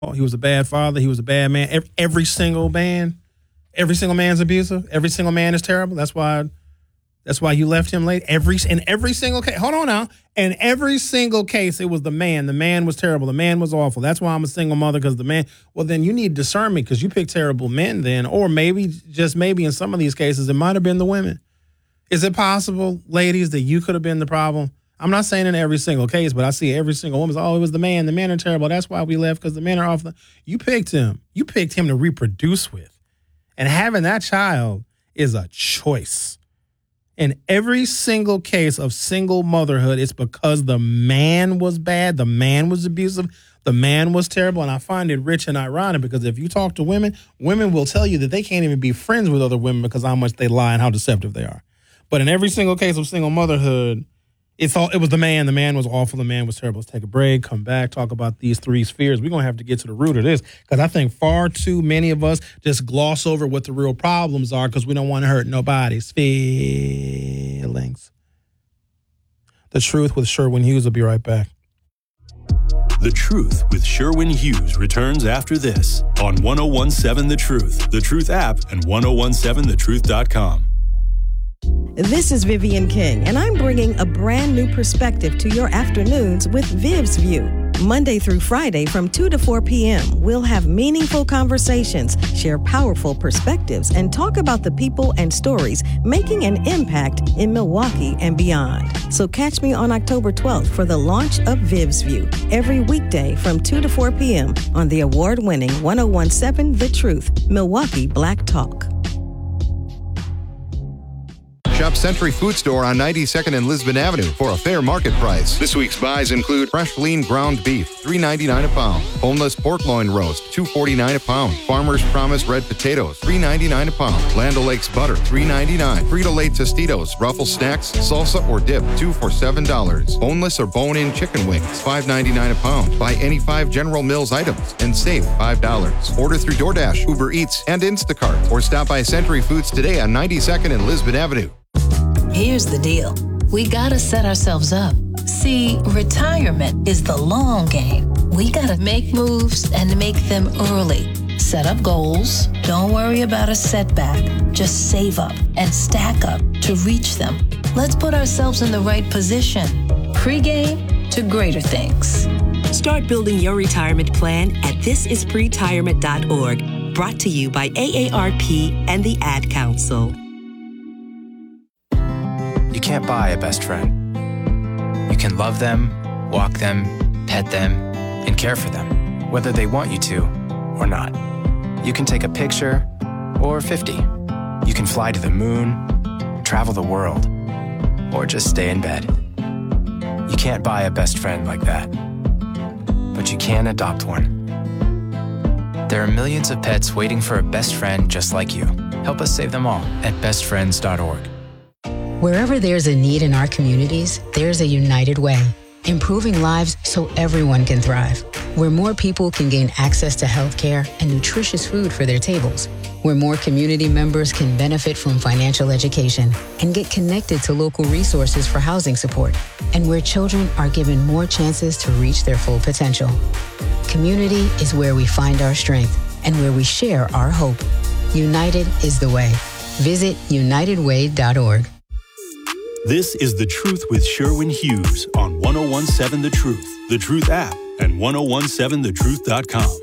He was a bad father. He was a bad man. Every single man's abusive. Every single man is terrible. That's why you left him late. In every single case. Hold on now. In every single case, it was the man. The man was terrible. The man was awful. That's why I'm a single mother, because the man. Well, then you need discernment, because you picked terrible men then. Or maybe, just maybe in some of these cases, it might have been the women. Is it possible, ladies, that you could have been the problem? I'm not saying in every single case, but I see every single woman. Oh, it was the man. The men are terrible. That's why we left, because the men are awful. You picked him. You picked him to reproduce with. And having that child is a choice. In every single case of single motherhood, it's because the man was bad, the man was abusive, the man was terrible. And I find it rich and ironic, because if you talk to women, women will tell you that they can't even be friends with other women because of how much they lie and how deceptive they are. But in every single case of single motherhood, it was the man. The man was awful. The man was terrible. Let's take a break, come back, talk about these three spheres. We're going to have to get to the root of this, because I think far too many of us just gloss over what the real problems are because we don't want to hurt nobody's feelings. The Truth with Sherwin Hughes will be right back. The Truth with Sherwin Hughes returns after this on 1017 The Truth, The Truth app, and 1017thetruth.com. This is Vivian King, and I'm bringing a brand new perspective to your afternoons with Viv's View. Monday through Friday from 2 to 4 p.m., we'll have meaningful conversations, share powerful perspectives, and talk about the people and stories making an impact in Milwaukee and beyond. So catch me on October 12th for the launch of Viv's View, every weekday from 2 to 4 p.m. on the award-winning 1017 The Truth, Milwaukee Black Talk. Shop Century Food Store on 92nd and Lisbon Avenue for a fair market price. This week's buys include fresh lean ground beef, $3.99 a pound. Boneless pork loin roast, $2.49 a pound. Farmer's Promise red potatoes, $3.99 a pound. Land O'Lakes butter, $3.99. Frito-Lay Tostitos, Ruffles snacks, salsa or dip, 2 for $7. Boneless or bone-in chicken wings, $5.99 a pound. Buy any 5 General Mills items and save $5. Order through DoorDash, Uber Eats, and Instacart, or stop by Century Foods today on 92nd and Lisbon Avenue. Here's the deal. We gotta set ourselves up. See, retirement is the long game. We gotta make moves and make them early. Set up goals. Don't worry about a setback. Just save up and stack up to reach them. Let's put ourselves in the right position. Pre-game to greater things. Start building your retirement plan at thisispretirement.org. Brought to you by AARP and the Ad Council. You can't buy a best friend. You can love them, walk them, pet them, and care for them, whether they want you to or not. You can take a picture or 50. You can fly to the moon, travel the world, or just stay in bed. You can't buy a best friend like that, but you can adopt one. There are millions of pets waiting for a best friend just like you. Help us save them all at bestfriends.org. Wherever there's a need in our communities, there's a United Way, improving lives so everyone can thrive. Where more people can gain access to healthcare and nutritious food for their tables. Where more community members can benefit from financial education and get connected to local resources for housing support. And where children are given more chances to reach their full potential. Community is where we find our strength and where we share our hope. United is the way. Visit unitedway.org. This is The Truth with Sherwin Hughes on 1017 The Truth, The Truth app, and 1017thetruth.com.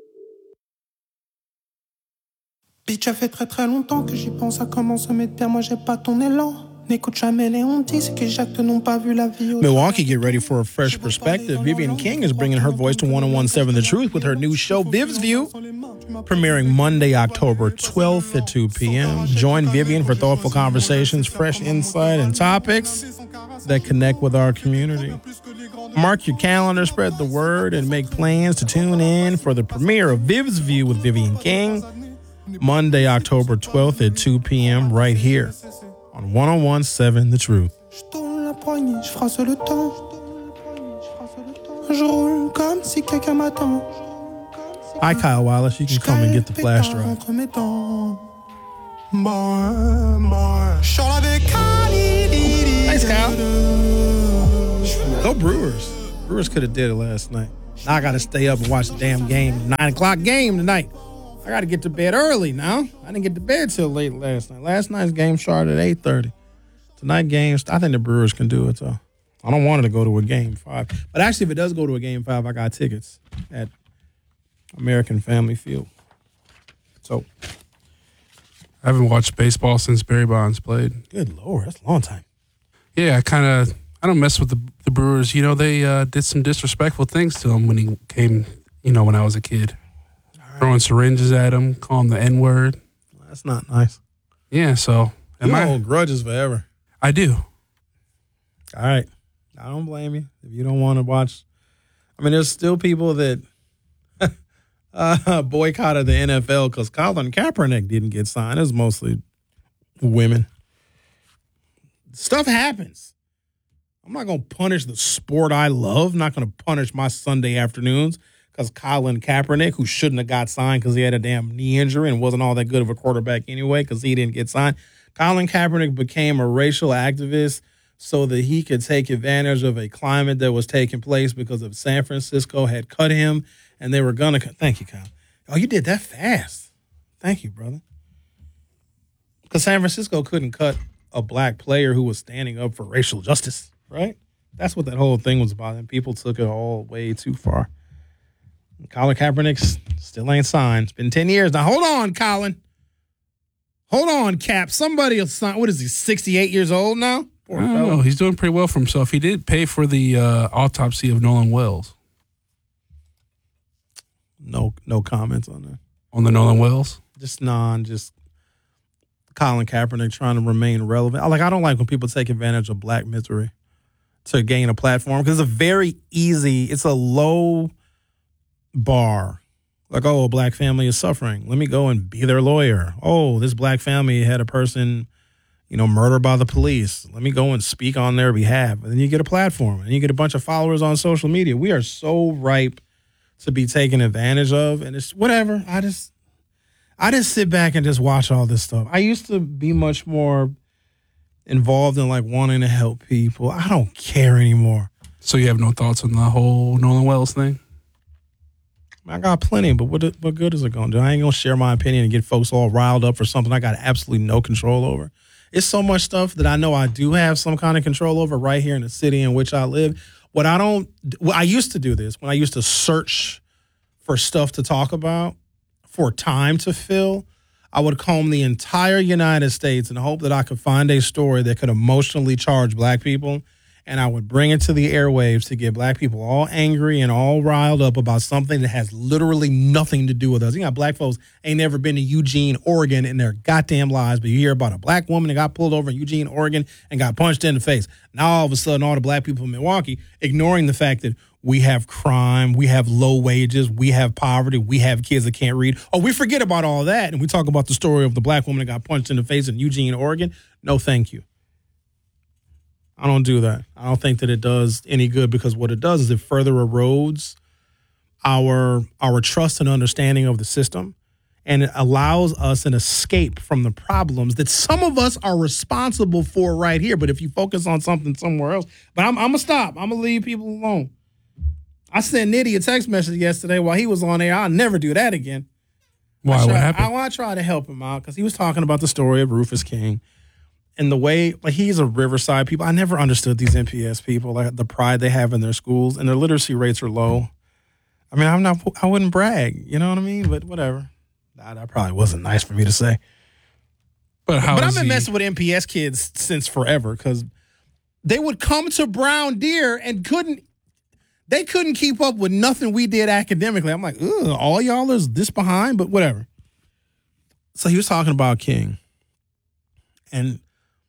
Bitch, ça fait très très longtemps que j'y pense à comment se mettre bien, moi j'ai pas ton élan. N'écoute jamais les hontis, c'est que j'acte n'ont pas vu la vie. Milwaukee, get ready for a fresh perspective. Vivian King is bringing her voice to 1017 The Truth with her new show, Viv's View, premiering Monday, October 12th at 2 p.m. Join Vivian for thoughtful conversations, fresh insight, and topics that connect with our community. Mark your calendar, spread the word, and make plans to tune in for the premiere of Viv's View with Vivian King, Monday, October 12th at 2 p.m. right here on 1017 The Truth. Je tourne la poignée, je frasse le temps. Je roule comme si quelqu'un m'attend. Hi, Kyle Wallace. You can come and get the flash drive. Thanks, Kyle. Go Brewers. Brewers could have did it last night. Now I got to stay up and watch the damn game. 9 o'clock game tonight. I got to get to bed early now. I didn't get to bed till late last night. Last night's game started at 8:30. Tonight games, I think the Brewers can do it, though. I don't want it to go to a game 5. But actually, if it does go to a game 5, I got tickets at American Family Field. So I haven't watched baseball since Barry Bonds played. Good Lord, that's a long time. Yeah, I don't mess with the Brewers. You know, they did some disrespectful things to him when he came, when I was a kid. Right. Throwing syringes at him, calling him the N-word. That's not nice. Yeah, so. You hold grudges forever. I do. All right. I don't blame you if you don't want to watch. I mean, there's still people that boycotted the NFL because Colin Kaepernick didn't get signed. It was mostly women. Stuff happens. I'm not going to punish the sport I love. I'm not going to punish my Sunday afternoons because Colin Kaepernick, who shouldn't have got signed because he had a damn knee injury and wasn't all that good of a quarterback anyway because he didn't get signed. Colin Kaepernick became a racial activist so that he could take advantage of a climate that was taking place because of San Francisco had cut him and they were going to cut. Thank you, Kyle. Oh, you did that fast. Thank you, brother. Because San Francisco couldn't cut a black player who was standing up for racial justice, right? That's what that whole thing was about, and people took it all way too far. And Colin Kaepernick still ain't signed. It's been 10 years. Now, hold on, Colin. Hold on, Cap. Somebody will sign. What is he, 68 years old now? I don't know. He's doing pretty well for himself. He did pay for the autopsy of Nolan Wells. No comments on that. On the Nolan Wells? Just Colin Kaepernick trying to remain relevant. I don't like when people take advantage of black misery to gain a platform because it's a low bar. Like, oh, a black family is suffering. Let me go and be their lawyer. Oh, this black family had a person, murdered by the police. Let me go and speak on their behalf. And then you get a platform and you get a bunch of followers on social media. We are so ripe to be taken advantage of. And it's whatever. I just sit back and just watch all this stuff. I used to be much more involved in wanting to help people. I don't care anymore. So you have no thoughts on the whole Nolan Wells thing? I got plenty, but what good is it going to do? I ain't going to share my opinion and get folks all riled up for something I got absolutely no control over. It's so much stuff that I know I do have some kind of control over right here in the city in which I live. I used to do this when I used to search for stuff to talk about, for time to fill. I would comb the entire United States and hope that I could find a story that could emotionally charge black people. And I would bring it to the airwaves to get black people all angry and all riled up about something that has literally nothing to do with us. You got black folks ain't never been to Eugene, Oregon in their goddamn lives, but you hear about a black woman that got pulled over in Eugene, Oregon and got punched in the face. Now all of a sudden, all the black people in Milwaukee, ignoring the fact that we have crime, we have low wages, we have poverty, we have kids that can't read. Oh, we forget about all that and we talk about the story of the black woman that got punched in the face in Eugene, Oregon. No, thank you. I don't do that. I don't think that it does any good because what it does is it further erodes our trust and understanding of the system, and it allows us an escape from the problems that some of us are responsible for right here. But if you focus on something somewhere else, but I'm going to stop. I'm going to leave people alone. I sent Nitty a text message yesterday while he was on air. I'll never do that again. Why? What happened? I tried to help him out because he was talking about the story of Rufus King. And the way, he's a Riverside people. I never understood these NPS people, the pride they have in their schools, and their literacy rates are low. I mean, I wouldn't brag, you know what I mean? But whatever. That probably wasn't nice for me to say. But I've been messing with NPS kids since forever because they would come to Brown Deer and couldn't keep up with nothing we did academically. I'm like, ugh, all y'all is this behind, but whatever. So he was talking about King. And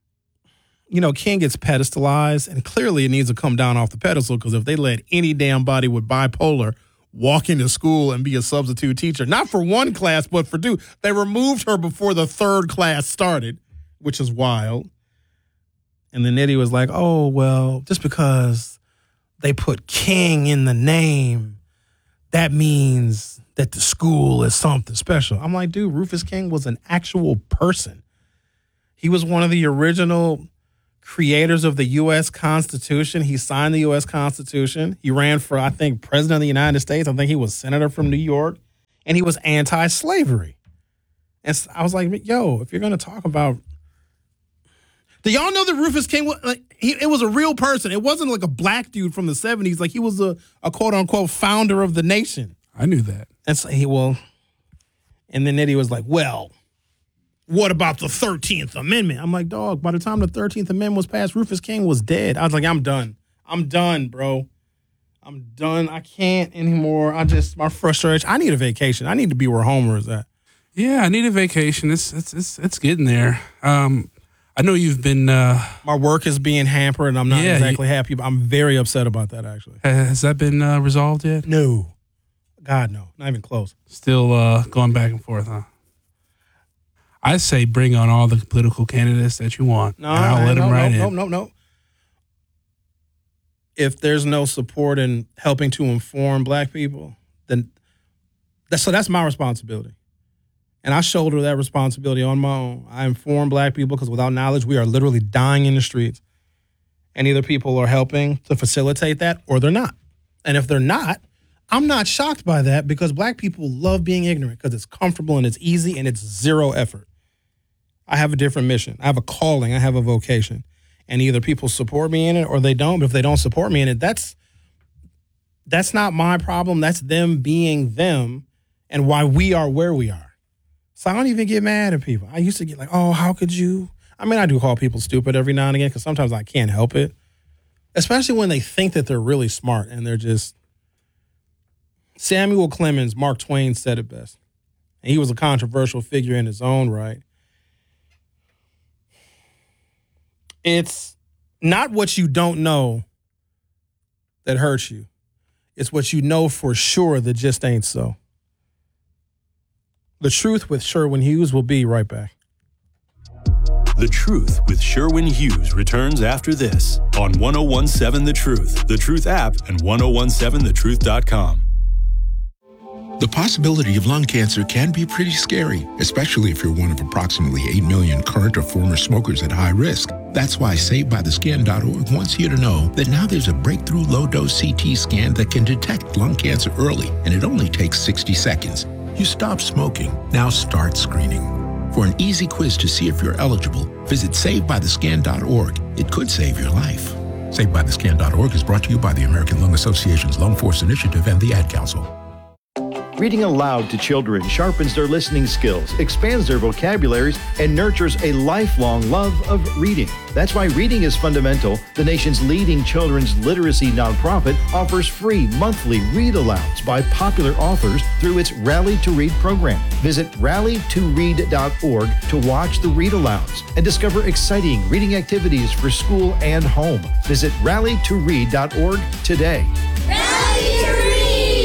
King gets pedestalized, and clearly it needs to come down off the pedestal because if they let any damn body with bipolar walk into school and be a substitute teacher, not for one class, but for two, they removed her before the third class started, which is wild. And then Nitty was like, oh, well, just because they put King in the name, that means that the school is something special. I'm like, dude, Rufus King was an actual person. He was one of the original creators of the U.S. Constitution. He signed the U.S. Constitution. He ran for, I think, president of the United States. I think he was senator from New York. And he was anti-slavery. And I was like, yo, if you're going to talk about... Do y'all know that Rufus King, it was a real person. It wasn't like a black dude from the 70s. Like, he was a quote-unquote founder of the nation. I knew that. And so and then Eddie was like, well, what about the 13th Amendment? I'm like, dog, by the time the 13th Amendment was passed, Rufus King was dead. I was like, I'm done. I'm done, bro. I'm done. I can't anymore. My frustration. I need a vacation. I need to be where Homer is at. Yeah, I need a vacation. It's getting there. I know you've been... my work is being hampered, and I'm not exactly happy, but I'm very upset about that, actually. Has that been resolved yet? No. God, no. Not even close. Still going back and forth, huh? I say bring on all the political candidates that you want, and I'll let them ride in. No. If there's no support in helping to inform black people, then that's my responsibility. And I shoulder that responsibility on my own. I inform black people because without knowledge, we are literally dying in the streets. And either people are helping to facilitate that or they're not. And if they're not, I'm not shocked by that because black people love being ignorant because it's comfortable and it's easy and it's zero effort. I have a different mission. I have a calling. I have a vocation. And either people support me in it or they don't. But if they don't support me in it, that's not my problem. That's them being them and why we are where we are. So I don't even get mad at people. I used to get like, oh, how could you? I mean, I do call people stupid every now and again because sometimes I can't help it. Especially when they think that they're really smart and they're just... Samuel Clemens, Mark Twain said it best. And he was a controversial figure in his own right. It's not what you don't know that hurts you. It's what you know for sure that just ain't so. The Truth with Sherwin Hughes will be right back. The Truth with Sherwin Hughes returns after this on 1017 The Truth app, and 1017thetruth.com. The possibility of lung cancer can be pretty scary, especially if you're one of approximately 8 million current or former smokers at high risk. That's why SaveByTheScan.org wants you to know that now there's a breakthrough low-dose CT scan that can detect lung cancer early, and it only takes 60 seconds. You stop smoking, now start screening. For an easy quiz to see if you're eligible, visit SaveByTheScan.org. It could save your life. SaveByTheScan.org is brought to you by the American Lung Association's Lung Force Initiative and the Ad Council. Reading aloud to children sharpens their listening skills, expands their vocabularies, and nurtures a lifelong love of reading. That's why Reading is Fundamental, the nation's leading children's literacy nonprofit, offers free monthly read-alouds by popular authors through its Rally to Read program. Visit rallytoread.org to watch the read-alouds and discover exciting reading activities for school and home. Visit rallytoread.org today. Rally to Read!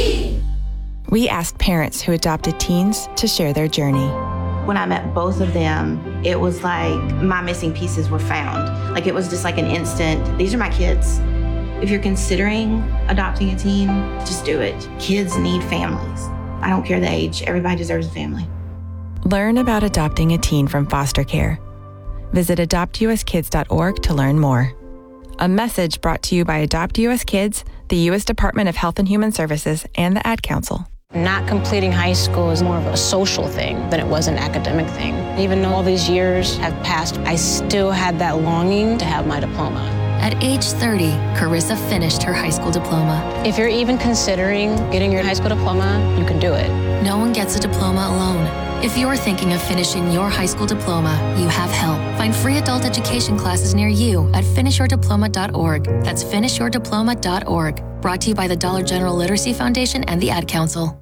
We asked parents who adopted teens to share their journey. When I met both of them, it was like my missing pieces were found. Like it was just like an instant, these are my kids. If you're considering adopting a teen, just do it. Kids need families. I don't care the age, everybody deserves a family. Learn about adopting a teen from foster care. Visit adoptuskids.org to learn more. A message brought to you by Adopt US Kids, the U.S. Department of Health and Human Services, and the Ad Council. Not completing high school is more of a social thing than it was an academic thing. Even though all these years have passed, I still had that longing to have my diploma. At age 30, Carissa finished her high school diploma. If you're even considering getting your high school diploma, you can do it. No one gets a diploma alone. If you're thinking of finishing your high school diploma, you have help. Find free adult education classes near you at finishyourdiploma.org. That's finishyourdiploma.org. Brought to you by the Dollar General Literacy Foundation and the Ad Council.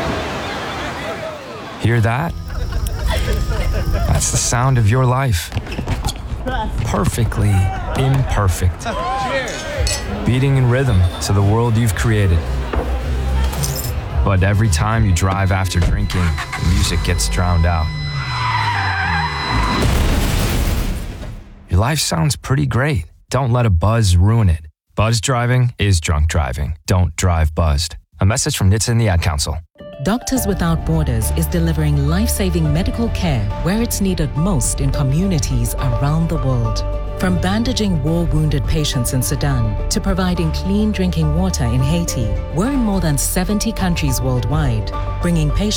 Hear that? That's the sound of your life. Perfectly imperfect. Beating in rhythm to the world you've created. But every time you drive after drinking, the music gets drowned out. Your life sounds pretty great. Don't let a buzz ruin it. Buzz driving is drunk driving. Don't drive buzzed. A message from NHTSA and the Ad Council. Doctors Without Borders is delivering life-saving medical care where it's needed most in communities around the world. From bandaging war-wounded patients in Sudan to providing clean drinking water in Haiti, we're in more than 70 countries worldwide, bringing patients